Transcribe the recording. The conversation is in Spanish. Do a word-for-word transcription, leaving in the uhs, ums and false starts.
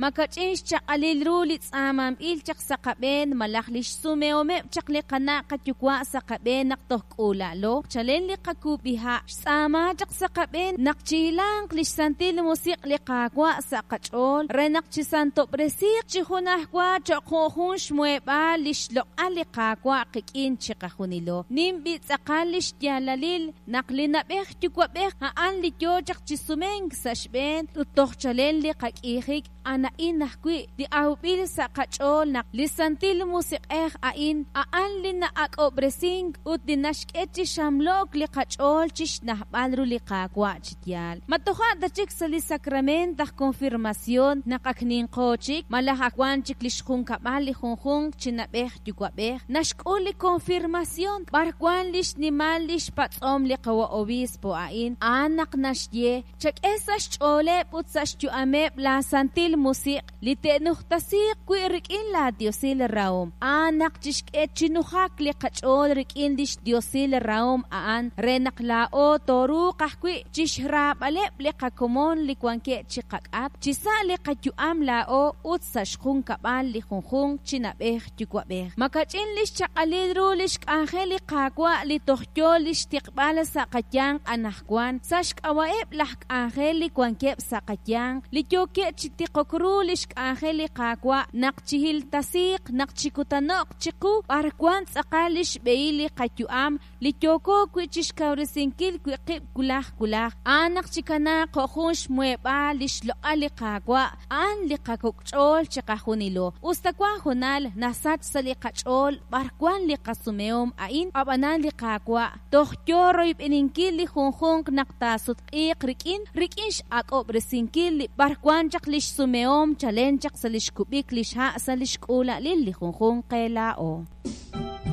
makach'ish chaqalil rulitz amam il chaq saqaben malaklish sumeome chaqli qana qatyukwa saqaben naqtoh qulalo chalen li qakubiha sama chaq saqaben naqchilang klish santil musiq li qaqwa saqachol renaqchi santo presiq chihunahwa chaqohun shmueba lishlo ali qaqwa qikin chiqahunilo nimbi tsaqalish yalalil naqlina beh tukwa beh an li yo chaq chisumeng sashben utoh chalen li qaqihik ana inahkwi di aubil saqachol naq lisantil musiq eh ain aan lina aqobresing ut dinashkechi shamlok li qachol chish nahbalru li qaqwa chityal matoha dachik sali sakrament da confirmación naqaknin qochik malahakwan chik lishkhun kabal li khunkhun chinabeh tukwabeh nashkul li confirmación barkwan lish nimal lish patsom li qawa obispo ain anak nashye chak esash chole putsash tu ameb la santil musiq li tenuhtasiq kwirik in la diosil raum anak chishk echinuhak li qachol rik in lish diosil raum aan renak la o toru qahkwi chishrab aleb li qakomon li kwanke chiqaqab chisa li qatyuam la o utsash khun kabal li khunkhun chinabeh tukwabeh makachin lish chaqalidru lish angeli qaqwa li tohyo lish tiqbal saqatyang anahkwan sash awaeb lah angeli kwanke saqatyang li tyoke chitiqokru lish angeli qaqwa naqchihil tasiq naqchikutanok chiqu arkwan tsaqalish beili qatyuam li tyoko kwichish kaurisinkil kwiqib kulah kulah anak chikana qohunsh mueba lish lo ali qaqwa an li qakokchol chiqahunilo ustakwa hunal nasat sali qachol barkwan li qasumeom ain abanan li qaqwa tohjoro ibininkil li khunkhunk naqtasut qiq rikin rikinsh aqobresinkil li barkwan chaqlish sumeom chalen chaq salish kubik lish ha salish kula lil li khunkhun qelao